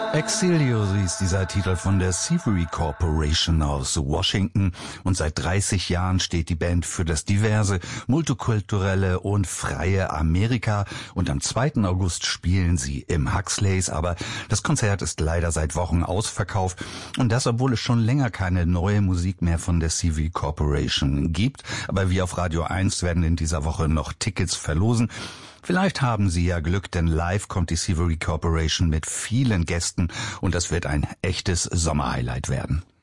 Exilio, so ist dieser Titel von der Severy Corporation aus Washington, und seit 30 Jahren steht die Band für das diverse, multikulturelle und freie Amerika, und am 2. August spielen sie im Huxleys, aber das Konzert ist leider seit Wochen ausverkauft, und das, obwohl es schon länger keine neue Musik mehr von der Severy Corporation gibt, aber wir auf Radio 1 werden in dieser Woche noch Tickets verlosen. Vielleicht haben Sie ja Glück, denn live kommt die Severy Corporation mit vielen Gästen und das wird ein echtes Sommerhighlight werden.